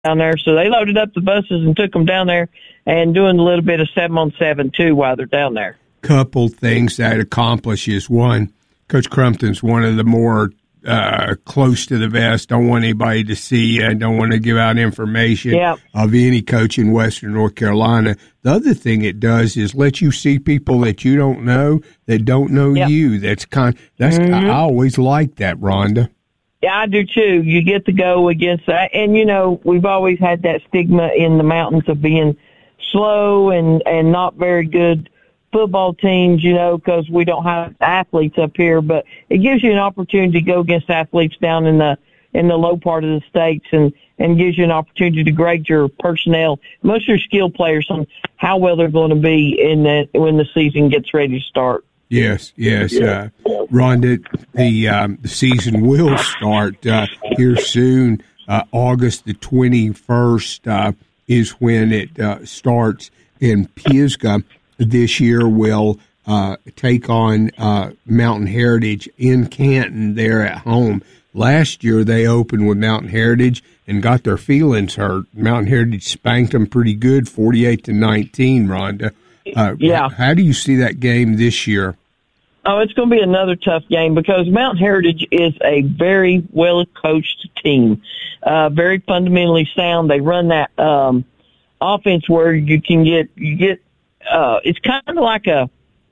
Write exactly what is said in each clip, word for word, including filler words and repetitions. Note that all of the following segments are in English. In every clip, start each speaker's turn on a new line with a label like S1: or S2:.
S1: down there. So they loaded up the buses and took them down there and doing a little bit of seven on seven too while they're down there.
S2: Couple things that accomplishes. One, Coach Crumpton's one of the more uh, close to the vest. Don't want anybody to see. I don't want to give out information
S1: yep.
S2: of any coach in Western North Carolina. The other thing it does is let you see people that you don't know that don't know
S1: yep.
S2: you. That's kind. That's mm-hmm. I always like that, Rhonda.
S1: Yeah, I do too. You get to go against that, and you know we've always had that stigma in the mountains of being slow and and not very good football teams, you know, because we don't have athletes up here, but it gives you an opportunity to go against athletes down in the in the low part of the states and, and gives you an opportunity to grade your personnel, most of your skill players, on how well they're going to be in the, when the season gets ready to start.
S2: Yes, yes. Uh, Rhonda, the, um, the season will start uh, here soon. Uh, August the twenty-first uh, is when it uh, starts in Pisgah. This year will uh, take on uh, Mountain Heritage in Canton there at home. Last year they opened with Mountain Heritage and got their feelings hurt. Mountain Heritage spanked them pretty good, forty-eight to nineteen, Rhonda. Uh,
S1: yeah.
S2: How do you see that game this year?
S1: Oh, it's going to be another tough game because Mountain Heritage is a very well-coached team, uh, very fundamentally sound. They run that um, offense where you can get you get. Uh, it's kind of like a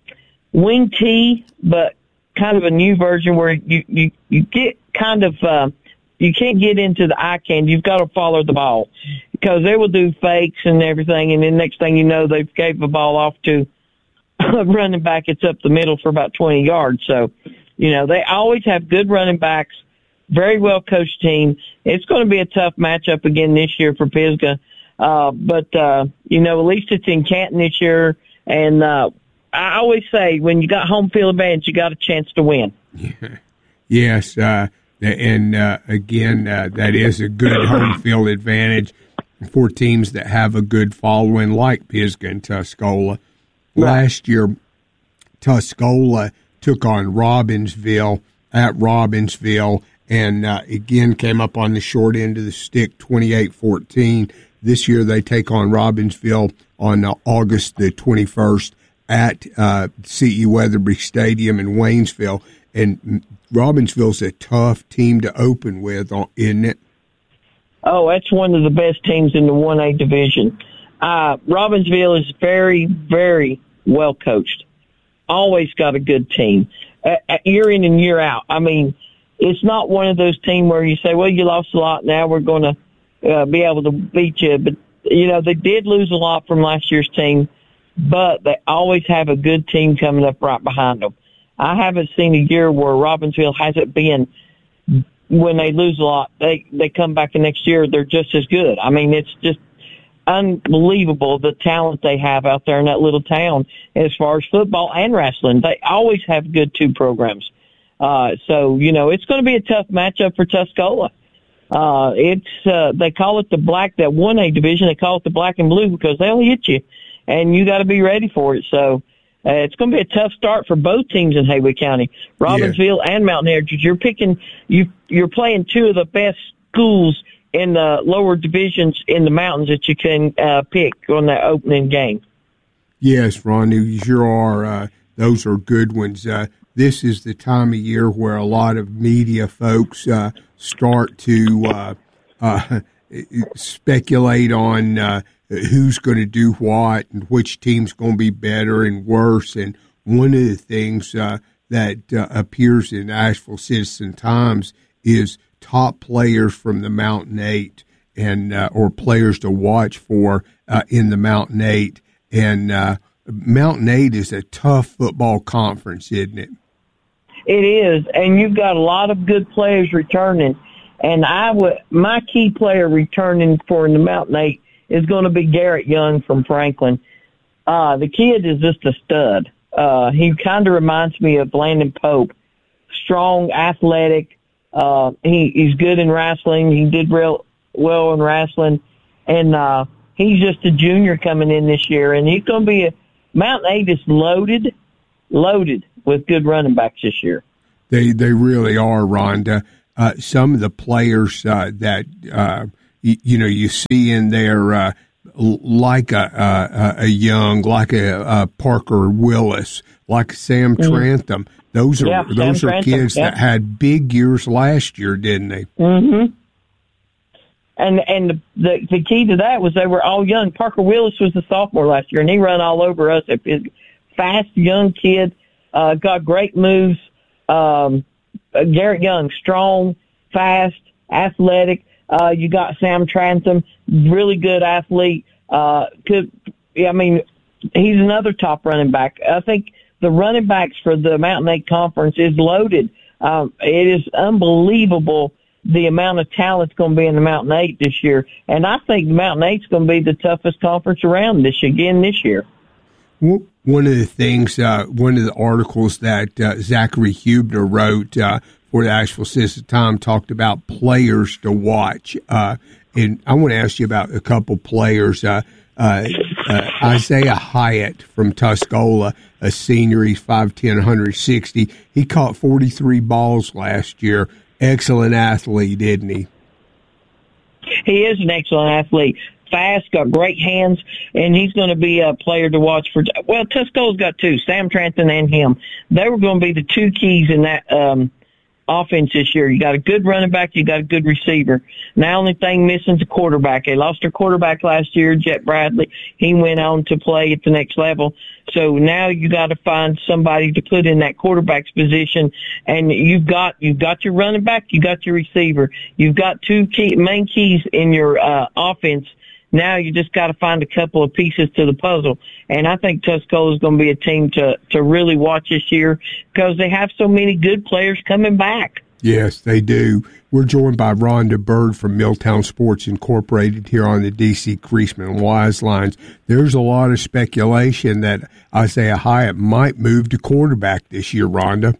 S1: wing tee, but kind of a new version where you, you, you get kind of, uh, you can't get into the eye candy. You've got to follow the ball because they will do fakes and everything. And then next thing you know, they've gave the ball off to a running back. It's up the middle for about twenty yards. So, you know, they always have good running backs, very well coached team. It's going to be a tough matchup again this year for Pisgah. Uh, but, uh, you know, at least it's in Canton this year. And, uh, I always say when you got home field advantage, you got a chance to win.
S2: Yeah. Yes. Uh, and, uh, again, uh, that is a good home field advantage for teams that have a good following like Pisgah and Tuscola. Right. Last year, Tuscola took on Robbinsville at Robbinsville and, uh, again came up on the short end of the stick, twenty-eight fourteen. This year they take on Robbinsville on uh, August the twenty-first at uh, C E Weatherby Stadium in Waynesville. And Robbinsville's a tough team to open with, isn't it?
S1: Oh, that's one of the best teams in the one A division. Uh, Robbinsville is very, very well coached. Always got a good team. Uh, year in and year out. I mean, it's not one of those teams where you say, well, you lost a lot, now we're going to Uh, be able to beat you. But, you know, they did lose a lot from last year's team, but they always have a good team coming up right behind them. I haven't seen a year where Robbinsville hasn't been, when they lose a lot, they, they come back the next year, they're just as good. I mean, it's just unbelievable the talent they have out there in that little town as far as football and wrestling. They always have good two programs. Uh, so, you know, it's going to be a tough matchup for Tuscola. Uh, it's, uh, they call it the black, that one A division, they call it the black and blue because they'll hit you and you got to be ready for it. So, uh, it's going to be a tough start for both teams in Haywood County, Robbinsville yeah. and Mountain Heritage. You're picking, you, you're playing two of the best schools in the lower divisions in the mountains that you can, uh, pick on that opening game.
S2: Yes, Ron, you sure are. Uh, those are good ones. Uh, this is the time of year where a lot of media folks, uh, start to uh, uh, speculate on uh, who's going to do what and which team's going to be better and worse. And one of the things uh, that uh, appears in Asheville Citizen Times is top players from the Mountain Eight and uh, or players to watch for uh, in the Mountain Eight. And uh, Mountain Eight is a tough football conference, isn't it?
S1: It is, and you've got a lot of good players returning. And I would, my key player returning for the Mountain Eight is going to be Garrett Young from Franklin. Uh, the kid is just a stud. Uh, he kind of reminds me of Landon Pope. Strong, athletic. Uh, he, he's good in wrestling. He did real well in wrestling. And, uh, he's just a junior coming in this year. And he's going to be a, Mountain Eight is loaded, loaded with good running backs this year.
S2: They they really are, Rhonda. Uh, some of the players uh, that uh, you, you know, you see in there uh, like a, a, a Young, like a, a Parker Willis, like Sam mm-hmm. Trantham. Those are
S1: yeah,
S2: those
S1: Sam
S2: are
S1: Trantham,
S2: kids
S1: yeah.
S2: that had big years last year, didn't they?
S1: Mm-hmm. And and the, the the key to that was they were all young. Parker Willis was a sophomore last year, and he ran all over us. Fast, young kid, uh, got great moves. Um, Garrett Young, strong, fast, athletic. Uh, you got Sam Trantham, really good athlete. Uh, could, I mean, he's another top running back. I think the running backs for the Mountain Eight Conference is loaded. Um, it is unbelievable the amount of talent's going to be in the Mountain Eight this year. And I think the Mountain Eight's going to be the toughest conference around this again this year.
S2: Well, one of the things, uh, one of the articles that uh, Zachary Hubner wrote uh, for the Asheville Citizen-Times talked about players to watch. Uh, and I want to ask you about a couple players. Uh, uh, uh, Isaiah Hyatt from Tuscola, a senior, he's five ten, one sixty. He caught forty-three balls last year. Excellent athlete, isn't he?
S1: He is an excellent athlete. Fast, got great hands, and he's going to be a player to watch for. Well, Tuscola's got two, Sam Trantham and him. They were going to be the two keys in that um, offense this year. You got a good running back, you got a good receiver. Now, the only thing missing is a quarterback. They lost their quarterback last year, Jet Bradley. He went on to play at the next level. So now you got to find somebody to put in that quarterback's position, and you've got you've got your running back, you got your receiver, you've got two key main keys in your uh, offense. Now you just got to find a couple of pieces to the puzzle. And I think Tuscola is going to be a team to, to really watch this year because they have so many good players coming back.
S2: Yes, they do. We're joined by Rhonda Bird from Milltown Sports Incorporated here on the D C Creasman Wise Lines. There's a lot of speculation that Isaiah Hyatt might move to quarterback this year, Rhonda.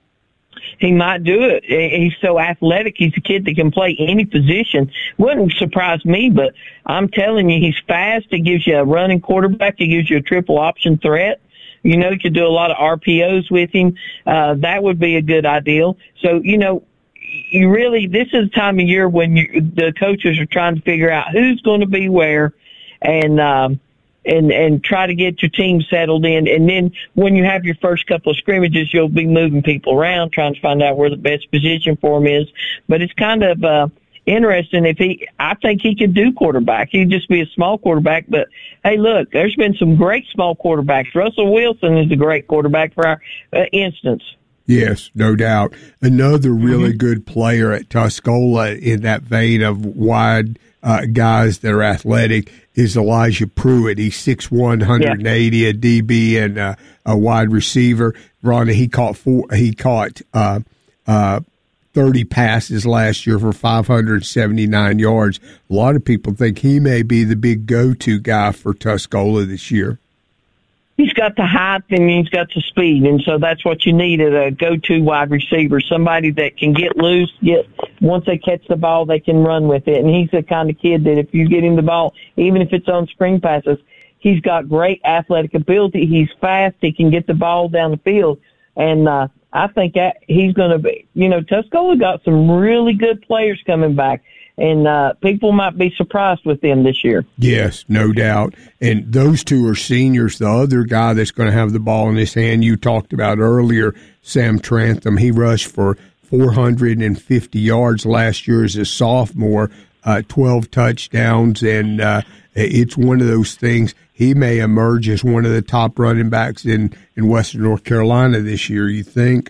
S1: He might do it. He's so athletic. He's a kid that can play any position. Wouldn't surprise me, but I'm telling you, he's fast. He gives you a running quarterback. He gives you a triple option threat. You know, you could do a lot of R P Os with him. Uh, that would be a good ideal. So, you know, you really, this is the time of year when you, the coaches are trying to figure out who's going to be where and, um, and, and try to get your team settled in. And then when you have your first couple of scrimmages, you'll be moving people around, trying to find out where the best position for him is. But it's kind of, uh, interesting if he, I think he could do quarterback. He'd just be a small quarterback. But hey, look, there's been some great small quarterbacks. Russell Wilson is a great quarterback for our uh, instance.
S2: Yes, no doubt. Another really mm-hmm. good player at Tuscola in that vein of wide uh, guys that are athletic is Elijah Pruitt. He's six one, one eighty, yeah. a D B and uh, a wide receiver. Rhonda, he caught four. He caught uh, uh, thirty passes last year for five hundred seventy-nine yards. A lot of people think he may be the big go-to guy for Tuscola this year.
S1: He's got the height and he's got the speed, and so that's what you need at a go-to wide receiver, somebody that can get loose, get once they catch the ball, they can run with it. And he's the kind of kid that if you get him the ball, even if it's on screen passes, he's got great athletic ability. He's fast. He can get the ball down the field. And uh, I think that he's going to be, you know, Tuscola got some really good players coming back. And uh, people might be surprised with them this year.
S2: Yes, no doubt. And those two are seniors. The other guy that's going to have the ball in his hand, you talked about earlier, Sam Trantham. He rushed for four hundred fifty yards last year as a sophomore, uh, twelve touchdowns. And uh, it's one of those things. He may emerge as one of the top running backs in, in Western North Carolina this year, you think?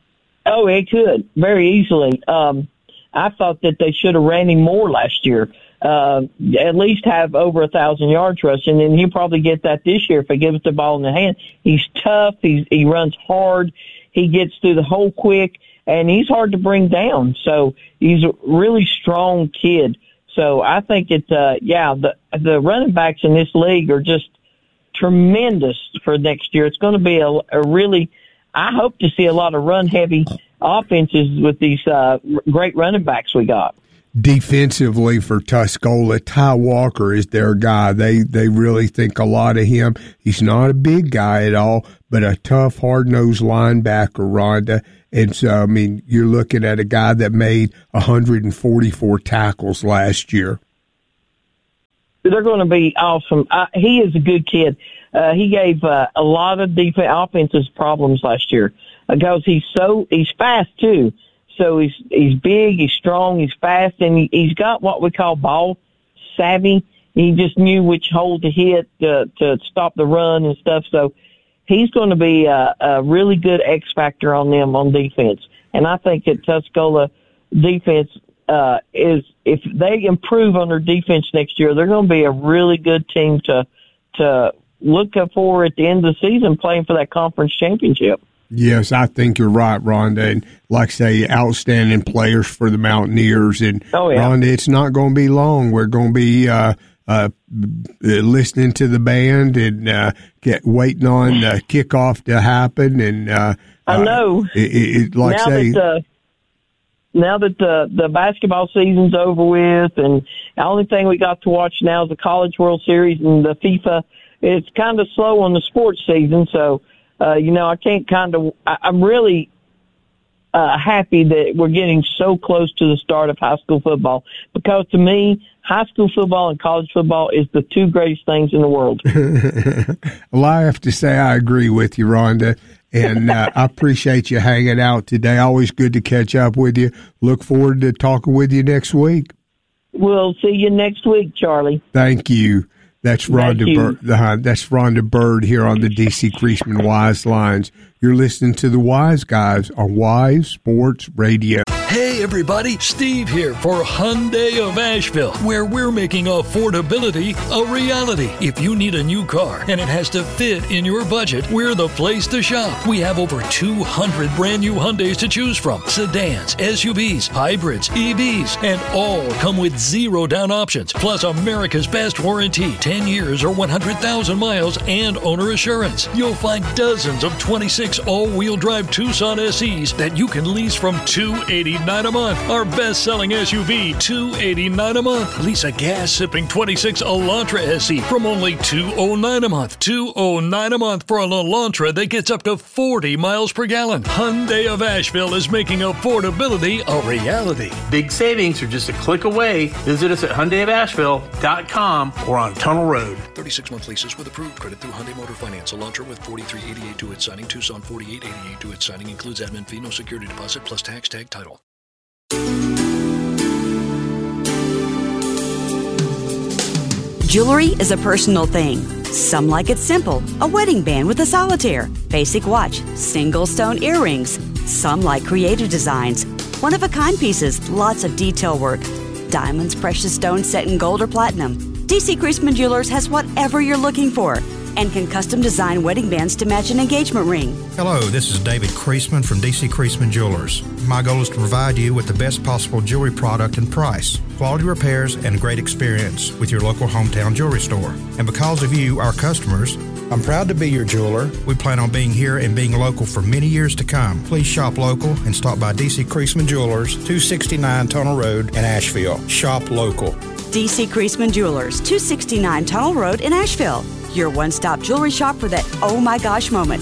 S1: Oh, he could, very easily. Um I thought that they should have ran him more last year, uh, at least have over a thousand yards rushing, and he'll probably get that this year if they give us the ball in the hand. He's tough. He's, he runs hard. He gets through the hole quick, and he's hard to bring down. So he's a really strong kid. So I think it's, uh, yeah, the, the running backs in this league are just tremendous for next year. It's going to be a, a really, I hope to see a lot of run heavy offenses with these uh, great running backs we got.
S2: Defensively for Tuscola, Ty Walker is their guy. They they really think a lot of him. He's not a big guy at all, but a tough, hard-nosed linebacker, Rhonda. And so, I mean, you're looking at a guy that made one hundred forty-four tackles last year.
S1: they're going to be awesome. Uh, he is a good kid. Uh, he gave uh, a lot of defense offensive problems last year because he's so he's fast too. So he's he's big, he's strong, he's fast, and he, he's got what we call ball savvy. He just knew which hole to hit to, to stop the run and stuff. So he's going to be a, a really good X factor on them on defense. And I think that Tuscola defense uh, is, if they improve on their defense next year, they're going to be a really good team to to look for at the end of the season, playing for that conference championship.
S2: Yes, I think you're right, Rhonda. And like I say, outstanding players for the Mountaineers. And
S1: oh, yeah.
S2: Rhonda, it's not going to be long. We're going to be uh, uh, listening to the band and uh, get waiting on the kickoff to happen. And uh,
S1: I know.
S2: Uh, it, it, like
S1: now
S2: say,
S1: that uh, now that the the basketball season's over with, and the only thing we got to watch now is the College World Series and the FIFA. It's kind of slow on the sports season, so. Uh, you know, I can't kind of, I, I'm really uh, happy that we're getting so close to the start of high school football, because to me, high school football and college football is the two greatest things in the world.
S2: Well, I have to say I agree with you, Rhonda, and uh, I appreciate you hanging out today. Always good to catch up with you. Look forward to talking with you next week.
S1: We'll see you next week, Charlie.
S2: Thank you. That's Rhonda Bird. Uh, that's Rhonda Bird here on the D C Creasman Wise Lines. You're listening to the Wise Guys on Wise Sports Radio.
S3: Hey everybody, Steve here for Hyundai of Asheville, where we're making affordability a reality. If you need a new car and it has to fit in your budget, we're the place to shop. We have over two hundred brand new Hyundais to choose from. Sedans, S U Vs, hybrids, E Vs, and all come with zero down options. Plus America's best warranty, ten years or one hundred thousand miles, and owner assurance. You'll find dozens of twenty-six all-wheel drive Tucson S Es that you can lease from two hundred eighty dollars a month. Our best-selling S U V, two hundred eighty-nine dollars a month. Lease a gas-sipping twenty-six Elantra S E from only two hundred nine dollars a month. two hundred nine dollars a month for an Elantra that gets up to forty miles per gallon. Hyundai of Asheville is making affordability a reality.
S4: Big savings are just a click away. Visit us at Hyundai of Asheville dot com or on Tunnel Road.
S3: thirty-six month leases with approved credit through Hyundai Motor Finance. Elantra with forty-three eighty-eight to its signing. Tucson forty-eight eighty-eight to its signing. Includes admin fee, no security deposit, plus tax tag title.
S5: Jewelry is a personal thing. Some like it simple, a wedding band with a solitaire, basic watch, single stone earrings. Some like creative designs, one-of-a-kind pieces, lots of detail work. Diamonds, precious stones set in gold or platinum. D C Creasman Jewelers has whatever you're looking for and can custom design wedding bands to match an engagement ring.
S6: Hello, this is David Creasman from D C Creasman Jewelers. My goal is to provide you with the best possible jewelry product and price, quality repairs, and great experience with your local hometown jewelry store. And because of you, our customers, I'm proud to be your jeweler. We plan on being here and being local for many years to come. Please shop local and stop by D C Creasman Jewelers, two sixty-nine Tunnel Road in Asheville. Shop local.
S5: D C Creasman Jewelers, two sixty-nine Tunnel Road in Asheville. Your one-stop jewelry shop for that oh my gosh moment.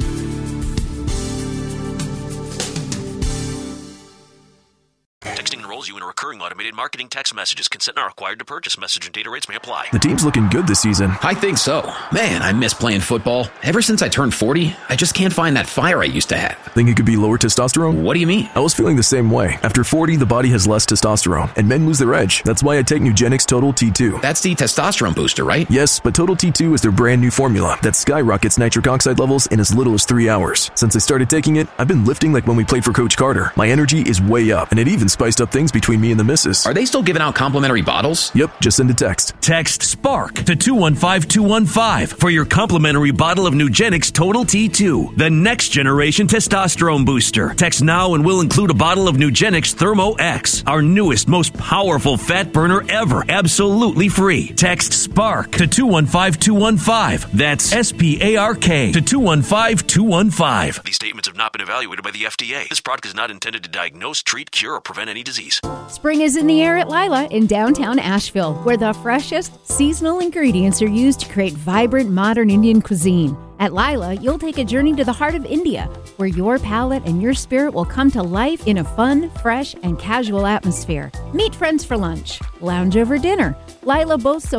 S7: Texting enrolls you in a recurring automated marketing text messages. Consent not required to purchase. Message and data rates may apply.
S8: The team's looking good this season.
S9: I think so. Man, I miss playing football. Ever since I turned forty, I just can't find that fire I used to have.
S8: Think it could be lower testosterone?
S9: What do you mean?
S8: I was feeling the same way. After forty, the body has less testosterone, and men lose their edge. That's why I take Nugenix Total T two.
S9: That's the testosterone booster, right?
S8: Yes, but Total T two is their brand new formula that skyrockets nitric oxide levels in as little as three hours. Since I started taking it, I've been lifting like when we played for Coach Carter. My energy is way up, and it even spiced up things between me and the missus.
S9: Are they still giving out complimentary bottles?
S8: Yep, just send a text.
S10: Text SPARK to two one five two one five for your complimentary bottle of Nugenix Total T two, the next generation testosterone booster. Text now and we'll include a bottle of Nugenix Thermo X, our newest, most powerful fat burner ever, absolutely free. Text SPARK to two one five two one five. That's S P A R K to two one five two one five.
S7: These statements have not been evaluated by the F D A. This product is not intended to diagnose, treat, cure, or prevent any disease.
S11: Spring is in the air at Lila in downtown Asheville, where the freshest seasonal ingredients are used to create vibrant modern Indian cuisine. At Lila, you'll take a journey to the heart of India, where your palate and your spirit will come to life in a fun, fresh, and casual atmosphere. Meet friends for lunch, lounge over dinner. Lila boasts a